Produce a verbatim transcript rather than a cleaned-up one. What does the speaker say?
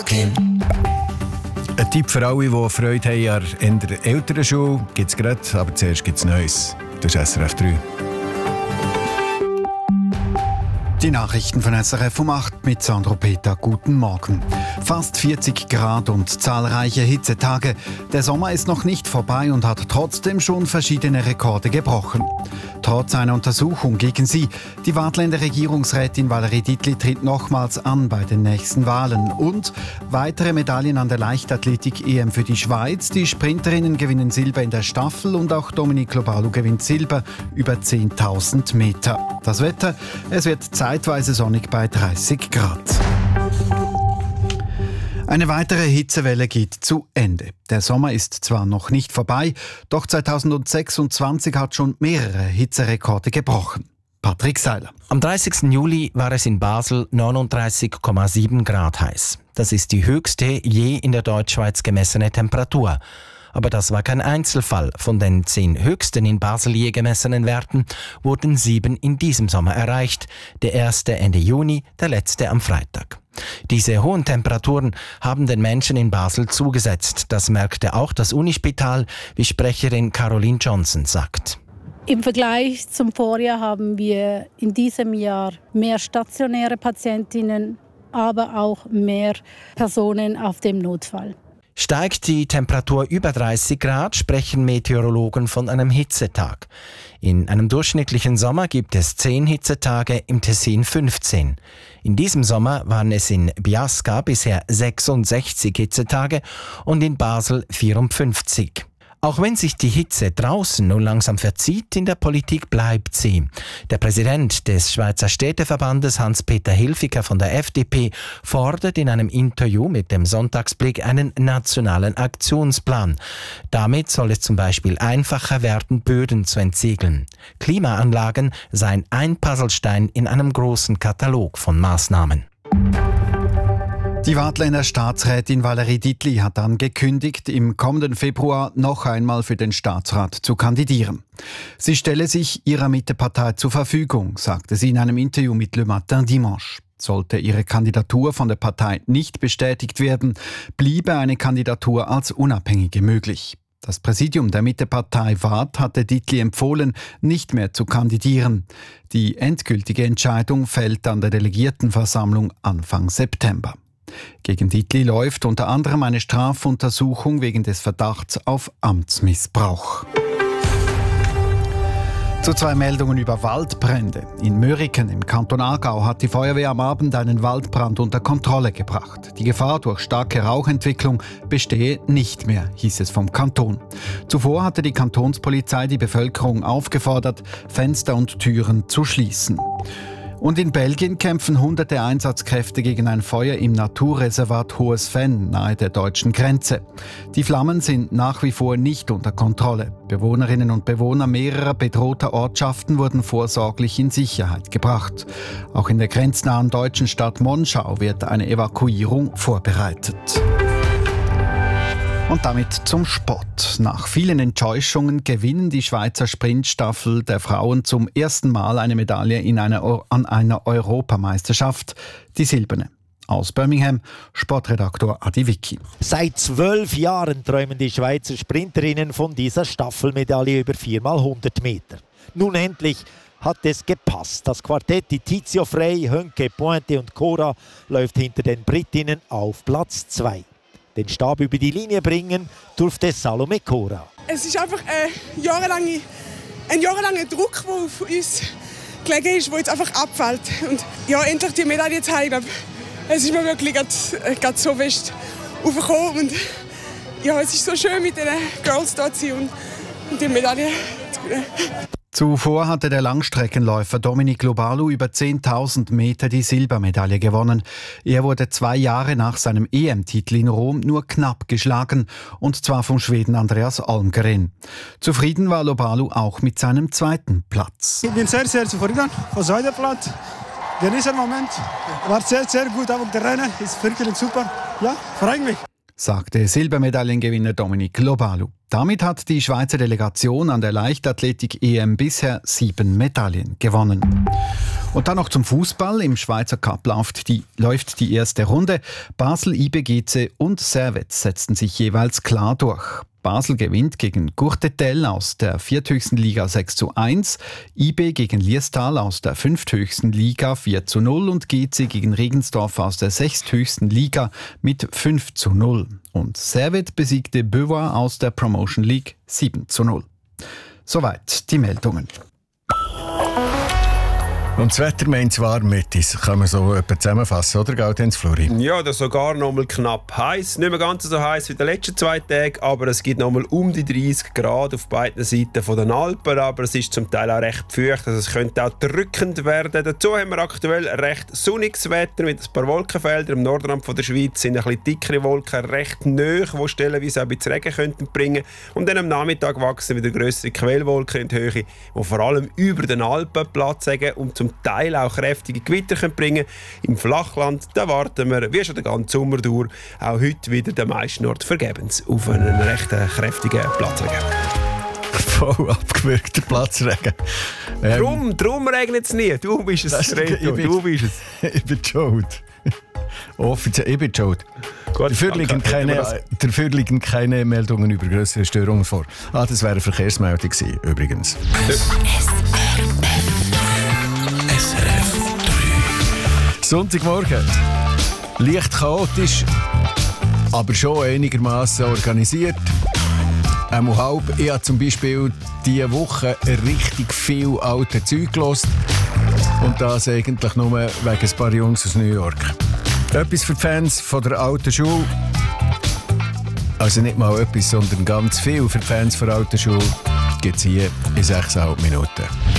Ein Tipp für alle, die Freude haben an der älteren Schule, gibt es gerade, aber zuerst gibt es Neues. Das ist S R F drei. Die Nachrichten von S R F um acht mit Sandro Peter. Guten Morgen. Fast vierzig Grad und zahlreiche Hitzetage. Der Sommer ist noch nicht vorbei und hat trotzdem schon verschiedene Rekorde gebrochen. Trotz einer Untersuchung gegen sie. Die Waadtländer Regierungsrätin Valérie Dietli tritt nochmals an bei den nächsten Wahlen. Und weitere Medaillen an der Leichtathletik-E M für die Schweiz. Die Sprinterinnen gewinnen Silber in der Staffel und auch Dominique Lobalu gewinnt Silber über zehntausend Meter. Das Wetter, es wird zeitweise sonnig bei dreißig Grad. Eine weitere Hitzewelle geht zu Ende. Der Sommer ist zwar noch nicht vorbei, doch zweitausendsechsundzwanzig hat schon mehrere Hitzerekorde gebrochen. Patrick Seiler. Am dreißigsten Juli war es in Basel neununddreißig Komma sieben Grad heiß. Das ist die höchste je in der Deutschschweiz gemessene Temperatur. Aber das war kein Einzelfall. Von den zehn höchsten in Basel je gemessenen Werten wurden sieben in diesem Sommer erreicht. Der erste Ende Juni, der letzte am Freitag. Diese hohen Temperaturen haben den Menschen in Basel zugesetzt. Das merkte auch das Unispital, wie Sprecherin Caroline Johnson sagt. Im Vergleich zum Vorjahr haben wir in diesem Jahr mehr stationäre Patientinnen, aber auch mehr Personen auf dem Notfall. Steigt die Temperatur über dreißig Grad, sprechen Meteorologen von einem Hitzetag. In einem durchschnittlichen Sommer gibt es zehn Hitzetage, im Tessin fünfzehn. In diesem Sommer waren es in Biasca bisher sechsundsechzig Hitzetage und in Basel vierundfünfzig. Auch wenn sich die Hitze draußen nun langsam verzieht, in der Politik bleibt sie. Der Präsident des Schweizer Städteverbandes, Hans-Peter Hilfiger von der F D P, fordert in einem Interview mit dem Sonntagsblick einen nationalen Aktionsplan. Damit soll es zum Beispiel einfacher werden, Böden zu entsiegeln. Klimaanlagen seien ein Puzzlestein in einem großen Katalog von Maßnahmen. Die Waadtländer Staatsrätin Valérie Dietli hat angekündigt, im kommenden Februar noch einmal für den Staatsrat zu kandidieren. Sie stelle sich ihrer Mittepartei zur Verfügung, sagte sie in einem Interview mit Le Matin Dimanche. Sollte ihre Kandidatur von der Partei nicht bestätigt werden, bliebe eine Kandidatur als Unabhängige möglich. Das Präsidium der Mittepartei Waadt hatte Dietli empfohlen, nicht mehr zu kandidieren. Die endgültige Entscheidung fällt an der Delegiertenversammlung Anfang September. Gegen Dietli läuft unter anderem eine Strafuntersuchung wegen des Verdachts auf Amtsmissbrauch. Zu zwei Meldungen über Waldbrände. In Mörriken im Kanton Aargau hat die Feuerwehr am Abend einen Waldbrand unter Kontrolle gebracht. Die Gefahr durch starke Rauchentwicklung bestehe nicht mehr, hieß es vom Kanton. Zuvor hatte die Kantonspolizei die Bevölkerung aufgefordert, Fenster und Türen zu schließen. Und in Belgien kämpfen hunderte Einsatzkräfte gegen ein Feuer im Naturreservat Hohes Venn nahe der deutschen Grenze. Die Flammen sind nach wie vor nicht unter Kontrolle. Bewohnerinnen und Bewohner mehrerer bedrohter Ortschaften wurden vorsorglich in Sicherheit gebracht. Auch in der grenznahen deutschen Stadt Monschau wird eine Evakuierung vorbereitet. Und damit zum Sport. Nach vielen Enttäuschungen gewinnen die Schweizer Sprintstaffel der Frauen zum ersten Mal eine Medaille in einer, an einer Europameisterschaft, die silberne. Aus Birmingham, Sportredaktor Adi Vicky. Seit zwölf Jahren träumen die Schweizer Sprinterinnen von dieser Staffelmedaille über vier mal hundert Meter. Nun endlich hat es gepasst. Das Quartett Tizio Frey, Hönke, Pointe und Cora läuft hinter den Britinnen auf Platz zwei. Den Stab über die Linie bringen durfte Salome Cora. Es ist einfach ein jahrelange, ein jahrelanger Druck, der auf uns gelegen ist, der jetzt einfach abfällt. Und ja, endlich die Medaille zu haben, es ist mir wirklich gerade so fest aufgekommen. Und ja, es ist so schön, mit den Girls da zu sein und, und die Medaille zu gewinnen. Zuvor hatte der Langstreckenläufer Dominique Lobalu über zehntausend Meter die Silbermedaille gewonnen. Er wurde zwei Jahre nach seinem E M-Titel in Rom nur knapp geschlagen, und zwar vom Schweden Andreas Almgren. Zufrieden war Lobalu auch mit seinem zweiten Platz. Ich bin sehr, sehr zufrieden vom zweiten Platz. Genieße den Moment. War sehr, sehr gut, auch der Rennen ist wirklich super. Ja, freue mich. sagte Silbermedaillengewinner Dominic Lobalu. Damit hat die Schweizer Delegation an der Leichtathletik-E M bisher sieben Medaillen gewonnen. Und dann noch zum Fußball. Im Schweizer Cup läuft die, läuft die erste Runde. Basel, I B G C und Servette setzten sich jeweils klar durch. Basel gewinnt gegen Courtetel aus der vierthöchsten Liga sechs zu eins, I B gegen Liestal aus der fünfthöchsten Liga vier zu null und G C gegen Regensdorf aus der sechsthöchsten Liga mit fünf zu null. Und Servette besiegte Beauvoir aus der Promotion League sieben zu null. Soweit die Meldungen. Und das Wetter meint zwar mit, das kann man so etwa zusammenfassen, oder Gaudenz Flori? Ja, das sogar noch mal knapp heiß. Nicht mehr ganz so heiß wie die letzten zwei Tage, aber es gibt noch mal um die dreißig Grad auf beiden Seiten der Alpen. Aber es ist zum Teil auch recht feucht, also es könnte auch drückend werden. Dazu haben wir aktuell recht sonniges Wetter mit ein paar Wolkenfeldern. Im Nordrand der Schweiz sind ein bisschen dickere Wolken recht nahe, die stellenweise auch ein bisschen Regen könnten bringen. Und dann am Nachmittag wachsen wieder grössere Quellwolken in die Höhe, die vor allem über den Alpen Platz haben und zum Teil auch kräftige Gewitter können bringen. Im Flachland da warten wir, wie schon den ganzen Sommer durch, auch heute wieder den meisten Orten vergebens auf einen recht kräftigen Platzregen. Voll abgewürgter Platzregen. Ähm, drum, drum regnet es nie. Du bist es, Reto. Du bist es. Ich bin schuld. Offiziell, ich bin schuld. Gut, dafür, liegen keine, dafür liegen keine Meldungen über größere Störungen vor. Ah, das wäre eine Verkehrsmeldung gewesen, übrigens. Sonntagmorgen. Leicht chaotisch, aber schon einigermaßen organisiert. Einmal halb. Ich habe zum Beispiel diese Woche richtig viel alte Zeug gehört. Und das eigentlich nur wegen ein paar Jungs aus New York. Etwas für die Fans von der alten Schule. Also nicht mal etwas, sondern ganz viel für die Fans von der alten Schule. Gibt es hier in sechseinhalb Minuten.